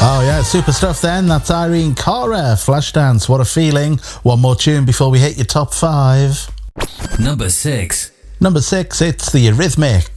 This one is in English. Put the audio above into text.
Oh yeah, super stuff then. That's Irene Cara, Flashdance, What a Feeling. One more tune before we hit your top 5. Number 6. Number 6, it's the Eurythmics.